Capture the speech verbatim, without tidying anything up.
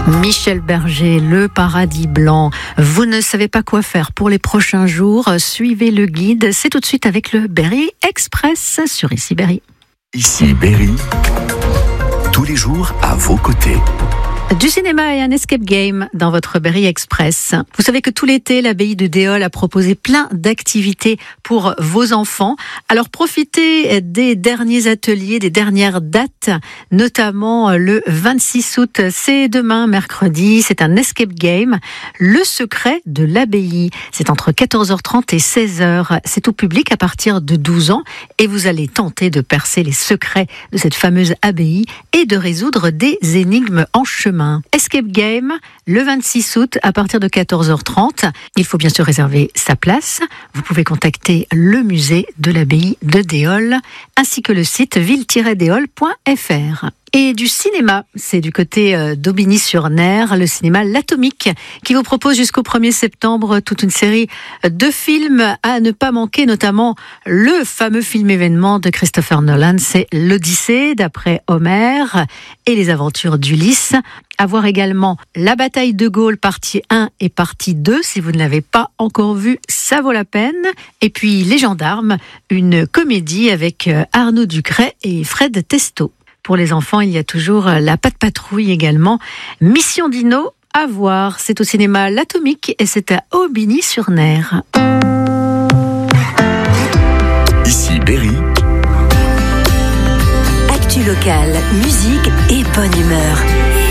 Michel Berger, Le Paradis Blanc. Vous ne savez pas quoi faire pour les prochains jours? Suivez le guide. C'est tout de suite avec le Berry Express sur Ici Berry. Ici Berry, tous les jours à vos côtés. Du cinéma et un escape game dans votre Berry Express. Vous savez que tout l'été, l'abbaye de Déol a proposé plein d'activités pour vos enfants. Alors profitez des derniers ateliers, des dernières dates, notamment le vingt-six août. C'est demain, mercredi. C'est un escape game. Le secret de l'abbaye. C'est entre quatorze heures trente et seize heures. C'est au public à partir de douze ans et vous allez tenter de percer les secrets de cette fameuse abbaye et de résoudre des énigmes en chemin. Escape Game, le vingt-six août à partir de quatorze heures trente. Il faut bien sûr réserver sa place. Vous pouvez contacter le musée de l'abbaye de Déol ainsi que le site ville tiret déol point f r. Et du cinéma, c'est du côté d'Aubigny-sur-Ner, le cinéma L'Atomique, qui vous propose jusqu'au premier septembre toute une série de films à ne pas manquer, notamment le fameux film événement de Christopher Nolan, c'est l'Odyssée d'après Homère et les aventures d'Ulysse. À voir également La bataille de Gaulle, partie un et partie deux. Si vous ne l'avez pas encore vu, ça vaut la peine. Et puis Les Gendarmes, une comédie avec Arnaud Ducret et Fred Testo. Pour les enfants, il y a toujours La Patte Patrouille également. Mission Dino à voir. C'est au cinéma L'Atomique et c'est à Aubigny-sur-Ner. Ici Berry. Actu locale, musique et bonne humeur.